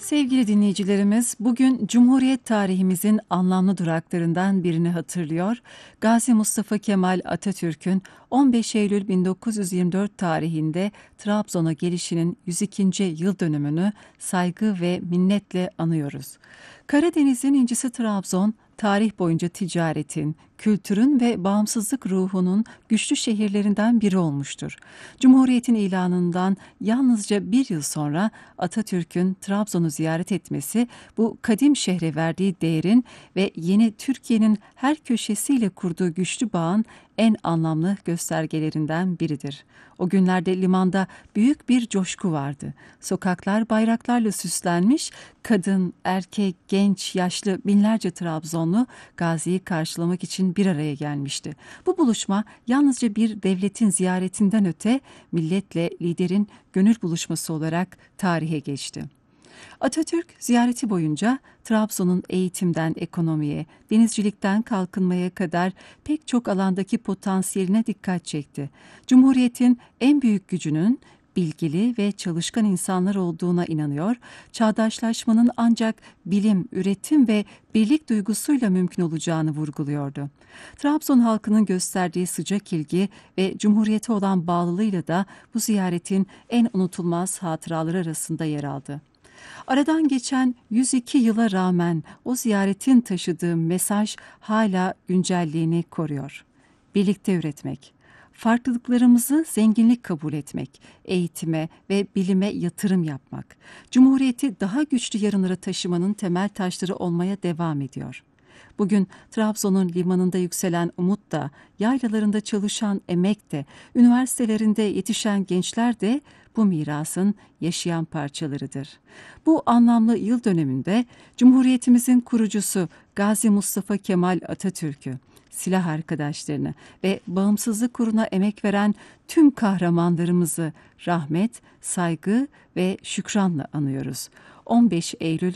Sevgili dinleyicilerimiz, bugün Cumhuriyet tarihimizin anlamlı duraklarından birini hatırlıyor. Gazi Mustafa Kemal Atatürk'ün 15 Eylül 1924 tarihinde Trabzon'a gelişinin 102. yıl dönümünü saygı ve minnetle anıyoruz. Karadeniz'in incisi Trabzon, tarih boyunca ticaretin, kültürün ve bağımsızlık ruhunun güçlü şehirlerinden biri olmuştur. Cumhuriyet'in ilanından yalnızca bir yıl sonra Atatürk'ün Trabzon'u ziyaret etmesi bu kadim şehre verdiği değerin ve yeni Türkiye'nin her köşesiyle kurduğu güçlü bağın en anlamlı göstergelerinden biridir. O günlerde limanda büyük bir coşku vardı. Sokaklar bayraklarla süslenmiş, kadın, erkek, genç, yaşlı binlerce Trabzonlu Gazi'yi karşılamak için bir araya gelmişti. Bu buluşma yalnızca bir devletin ziyaretinden öte milletle liderin gönül buluşması olarak tarihe geçti. Atatürk ziyareti boyunca Trabzon'un eğitimden ekonomiye, denizcilikten kalkınmaya kadar pek çok alandaki potansiyeline dikkat çekti. Cumhuriyetin en büyük gücünün bilgili ve çalışkan insanlar olduğuna inanıyor, çağdaşlaşmanın ancak bilim, üretim ve birlik duygusuyla mümkün olacağını vurguluyordu. Trabzon halkının gösterdiği sıcak ilgi ve Cumhuriyete olan bağlılığıyla da bu ziyaretin en unutulmaz hatıraları arasında yer aldı. Aradan geçen 102 yıla rağmen o ziyaretin taşıdığı mesaj hala güncelliğini koruyor. Birlikte üretmek, farklılıklarımızı zenginlik kabul etmek, eğitime ve bilime yatırım yapmak, Cumhuriyeti daha güçlü yarınlara taşımanın temel taşları olmaya devam ediyor. Bugün Trabzon'un limanında yükselen umut da, yaylalarında çalışan emek de, üniversitelerinde yetişen gençler de bu mirasın yaşayan parçalarıdır. Bu anlamlı yıl dönümünde Cumhuriyetimizin kurucusu Gazi Mustafa Kemal Atatürk'ü, silah arkadaşlarını ve bağımsızlık uğruna emek veren tüm kahramanlarımızı rahmet, saygı ve şükranla anıyoruz. 15 Eylül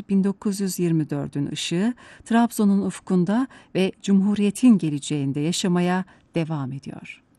1924'ün ışığı Trabzon'un ufkunda ve Cumhuriyet'in geleceğinde yaşamaya devam ediyor.